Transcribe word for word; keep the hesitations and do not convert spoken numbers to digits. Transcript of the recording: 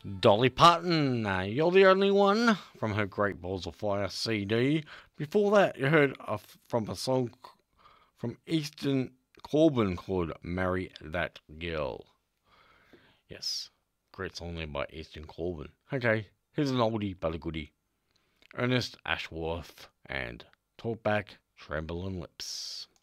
Dolly Parton, uh, You're the Only One, from her Great Balls of Fire C D. Before that, you heard a, from a song from Easton Corbin called Marry That Girl. Yes, great song there by Easton Corbin. Okay, here's an oldie but a goodie. Ernest Ashworth and Talkback Trembling Lips.